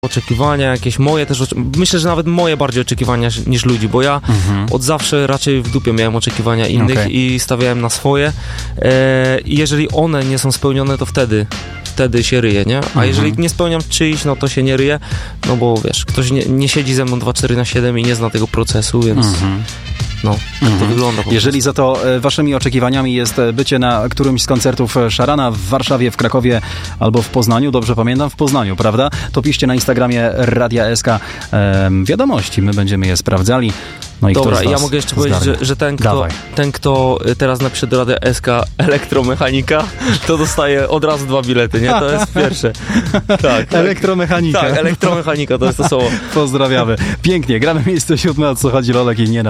oczekiwania jakieś moje też, myślę, że nawet moje bardziej oczekiwania niż ludzi, bo ja od zawsze raczej w dupie miałem oczekiwania innych i stawiałem na swoje i jeżeli one nie są spełnione, to wtedy się ryje, nie? A jeżeli nie spełniam czyichś, no to się nie ryje, no bo wiesz, ktoś nie siedzi ze mną 24/7 i nie zna tego procesu, więc no, tak to wygląda. Jeżeli za to waszymi oczekiwaniami jest bycie na którymś z koncertów Szarana w Warszawie, w Krakowie albo w Poznaniu, dobrze pamiętam, w Poznaniu, prawda? To piszcie na Instagramie Radia SK wiadomości, my będziemy je sprawdzali. No i dobra, ja mogę jeszcze powiedzieć, że ten, kto teraz napisze do Radia SK elektromechanika, to dostaje od razu 2 bilety, nie? To jest pierwsze. Tak. Elektromechanika. Tak, elektromechanika, to jest to słowo. Pozdrawiamy. Pięknie, gramy miejsce 7, o co chodzi Lolek i nie na